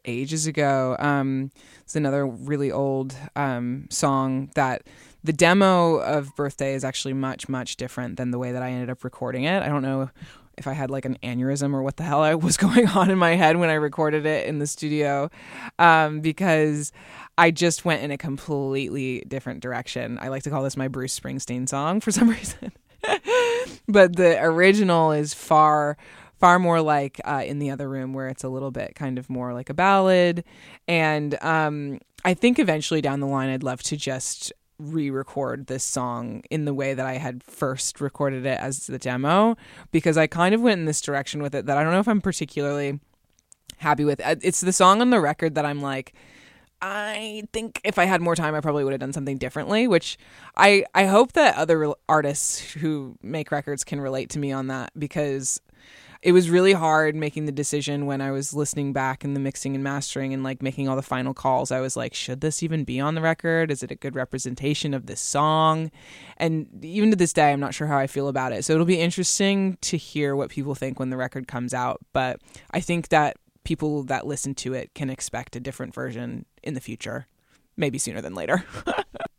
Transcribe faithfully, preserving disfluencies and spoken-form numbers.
ages ago. Um, it's another really old um, song that the demo of Birthday is actually much, much different than the way that I ended up recording it. I don't know if I had like an aneurysm or what the hell I was going on in my head when I recorded it in the studio, um, because I just went in a completely different direction. I like to call this my Bruce Springsteen song for some reason. But the original is far far more like uh, In the Other Room, where it's a little bit kind of more like a ballad. And um, I think eventually down the line, I'd love to just re-record this song in the way that I had first recorded it as the demo, because I kind of went in this direction with it that I don't know if I'm particularly happy with. It's the song on the record that I'm like, I think if I had more time, I probably would have done something differently, which I, I hope that other artists who make records can relate to me on that, because it was really hard making the decision when I was listening back and the mixing and mastering and like making all the final calls. I was like, should this even be on the record? Is it a good representation of this song? And even to this day, I'm not sure how I feel about it. So it'll be interesting to hear what people think when the record comes out. But I think that people that listen to it can expect a different version in the future, maybe sooner than later.